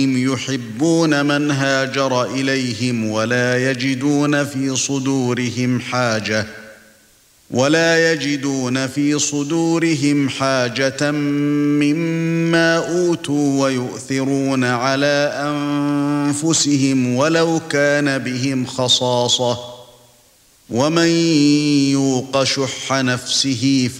يحبون من هاجر إليهم ولا يجدون في صدورهم حاجة مما أوتوا ويؤثرون على أنفسهم ولو كان بهم خصاصة ومن يوق شح نفسه